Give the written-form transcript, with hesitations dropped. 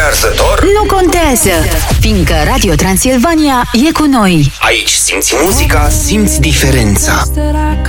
arzător? Nu contează, fiindcă Radio Transilvania e cu noi. Aici simți muzica, simți diferența.